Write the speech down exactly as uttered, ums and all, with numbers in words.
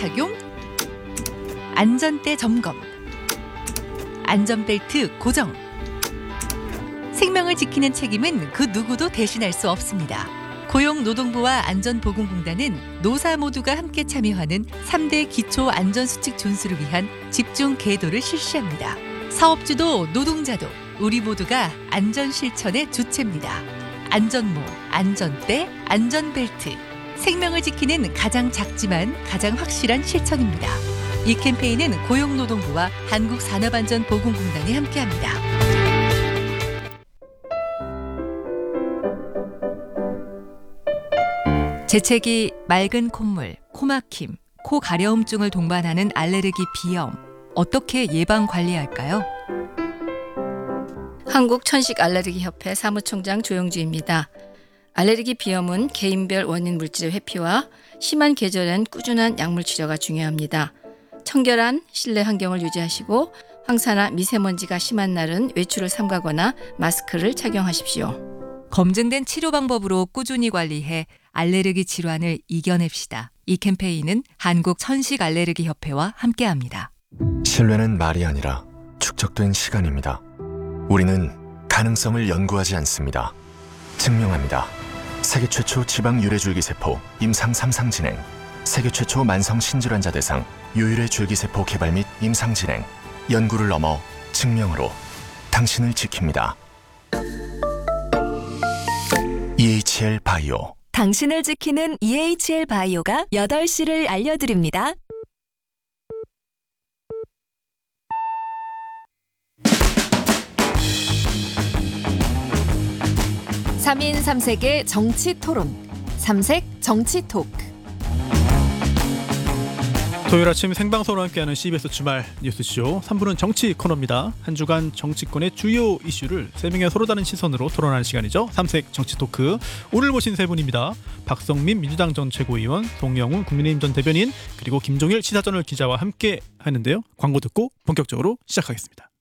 착용, 안전대 점검, 안전벨트 고정. 생명을 지키는 책임은 그 누구도 대신할 수 없습니다. 고용노동부와 안전보건공단은 노사 모두가 함께 참여하는 삼 대 기초 안전수칙 준수를 위한 집중 계도를 실시합니다. 사업주도 노동자도 우리 모두가 안전 실천의 주체입니다. 안전모, 안전대, 안전벨트. 생명을 지키는 가장 작지만 가장 확실한 실천입니다. 이 캠페인은 고용노동부와 한국산업안전보건공단이 함께합니다. 재채기, 맑은 콧물, 코막힘, 코 가려움증을 동반하는 알레르기 비염. 어떻게 예방 관리할까요? 한국천식알레르기협회 사무총장 조영주입니다. 알레르기 비염은 개인별 원인 물질의 회피와 심한 계절엔 꾸준한 약물 치료가 중요합니다. 청결한 실내 환경을 유지하시고 황사나 미세먼지가 심한 날은 외출을 삼가거나 마스크를 착용하십시오. 검증된 치료 방법으로 꾸준히 관리해 알레르기 질환을 이겨냅시다. 이 캠페인은 한국천식알레르기협회와 함께합니다. 신뢰는 말이 아니라 축적된 시간입니다. 우리는 가능성을 연구하지 않습니다. 증명합니다. 세계 최초 지방 유래 줄기세포 임상 삼 상 진행, 세계 최초 만성 신질환자 대상 유일의 줄기세포 개발 및 임상 진행, 연구를 넘어 증명으로 당신을 지킵니다. 이에이치엘 바이오. 당신을 지키는 이에이치엘 바이오가 여덟 시를 알려드립니다. 삼인 삼색의 정치 토론. 삼색 정치 토크. 토요일 아침 생방송으로 함께하는 씨비에스 주말 뉴스쇼 삼 부는 정치 코너입니다. 한 주간 정치권의 주요 이슈를 세 명의 서로 다른 시선으로 토론하는 시간이죠. 삼색 정치 토크. 오늘 모신 세 분입니다. 박성민 민주당 전 최고위원, 송영훈 국민의힘 전 대변인, 그리고 김종일 시사저널 기자와 함께 하는데요. 광고 듣고 본격적으로 시작하겠습니다.